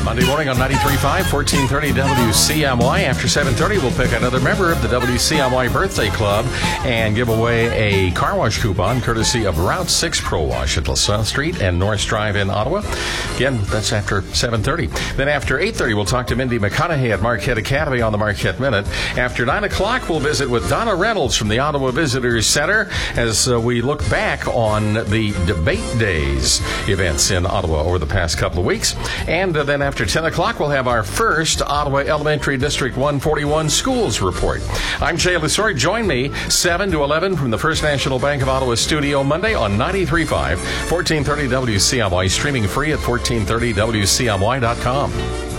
Monday morning on 93.5, 1430 WCMY. After 7:30, we'll pick another member of the WCMY Birthday Club and give away a car wash coupon courtesy of Route 6 Pro Wash at LaSalle Street and North Drive in Ottawa. Again, that's after 7:30. Then after 8:30, we'll talk to Mindy McConaughey at Marquette Academy on the Marquette Minute. After 9 o'clock, we'll visit with Donna Reynolds from the Ottawa Visitors Center as we look back on the Debate Days events in Ottawa over the past couple of weeks. And then after 10 o'clock, we'll have our first Ottawa Elementary District 141 Schools Report. I'm Jay Lusori. Join me 7 to 11 from the First National Bank of Ottawa studio Monday on 93.5, 1430 WCMY, streaming free at 1430WCMY.com.